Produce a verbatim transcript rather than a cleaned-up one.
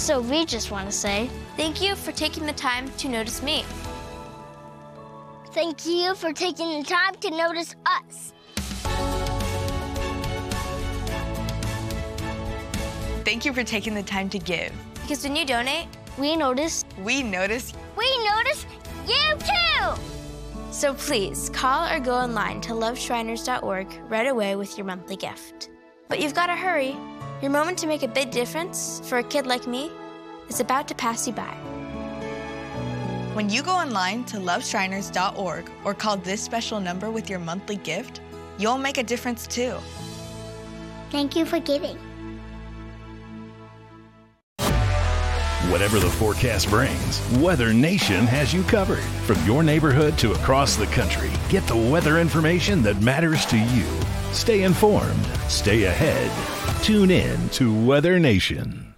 So we just want to say, thank you for taking the time to notice me. thank you for taking the time to notice us. Thank you for taking the time to give. Because when you donate, We notice. We notice. We notice you too! so please call or go online to love shriners dot org right away with your monthly gift. But you've got to hurry. Your moment to make a big difference for a kid like me is about to pass you by. When you go online to love shriners dot org or call this special number with your monthly gift, you'll make a difference too. Thank you for giving. Whatever the forecast brings, Weather Nation has you covered. From your neighborhood to across the country, get the weather information that matters to you. Stay informed, stay ahead. Tune in to Weather Nation.